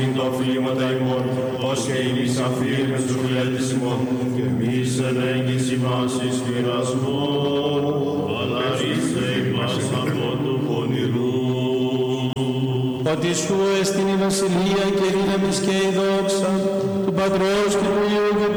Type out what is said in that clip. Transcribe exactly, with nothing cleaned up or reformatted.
ειν τα οφείλματα ημών, ως και ημείς αφήρμες τους κλέτης ημών, και εμείς εν έγκυση μας εις πειρασμόν, αλλά είσαι ημάς από του πονηρού. Ότι σου εστιν η βασιλεία και η δύναμις και η δόξα του Πατρός και του Υιού και